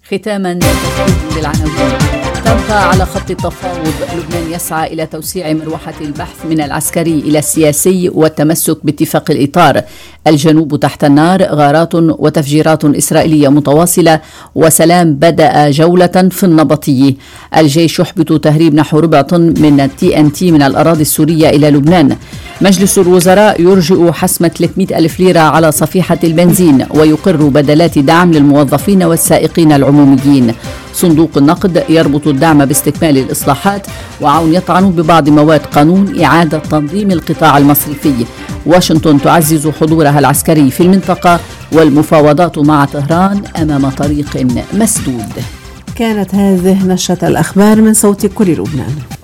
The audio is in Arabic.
ختاما تفويض للعناوين. تبقى على خط التفاوض. لبنان يسعى إلى توسيع مروحة البحث من العسكري إلى السياسي والتمسك باتفاق الإطار. الجنوب تحت النار. غارات وتفجيرات إسرائيلية متواصلة. وسلام بدأ جولة في النبطي. الجيش يحبط تهريب نحو ربع طن من TNT من الأراضي السورية إلى لبنان. مجلس الوزراء يرجئ حسم 300 ألف ليرة على صفيحة البنزين ويقر بدلات دعم للموظفين والسائقين العموميين. صندوق النقد يربط الدعم باستكمال الإصلاحات. وعون يطعن ببعض مواد قانون إعادة تنظيم القطاع المصرفي. واشنطن تعزز حضورها العسكري في المنطقة. والمفاوضات مع طهران أمام طريق مسدود. كانت هذه نشرة الأخبار من صوت كل لبنان.